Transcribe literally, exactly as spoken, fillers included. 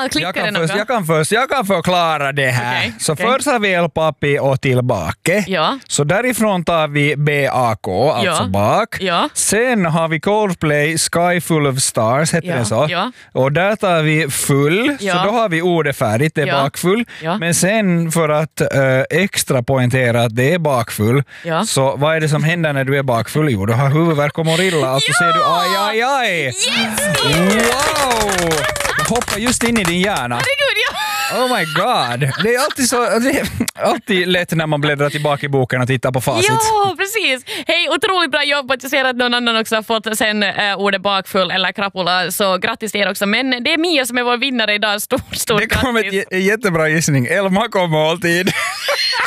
Ja, klickar jag det kan, något? först, jag, kan först, jag kan förklara det här. Okej, så okej. först har vi El Papi och tillbaka. Ja. Så därifrån tar vi B A K, alltså Ja. bak. Ja. Sen har vi Coldplay Sky Full of Stars, heter Ja, den så? ja. Och där tar vi full, Ja. så då har vi ordet färdigt, det är Ja. bakfull. Ja. Men sen för att äh, extra poängtera att det är bakfull, Ja. så vad är det som händer när du är bakfull? Jo, du har huvudvärk och mår illa och så säger du aj, aj, aj. Yes! Wow! Jag hoppar just in i din hjärna. Herregud, ja! Oh my god. Det är alltid så det är alltid lätt när man bläddrar tillbaka i boken och tittar på facit. Ja, precis. Hej, otroligt bra jobbat. Jag ser att någon annan också har fått sen äh, ordet bakfull eller krapula, så grattis till er också. Men det är Mia som är vår vinnare idag. Stort, stort Det kom grattis. ett j- jättebra gissning. El Maco måltid.